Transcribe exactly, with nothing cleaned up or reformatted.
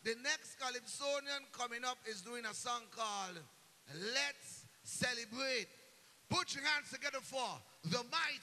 the next Calypsonian coming up is doing a song called Let's Celebrate. Put your hands together for the mighty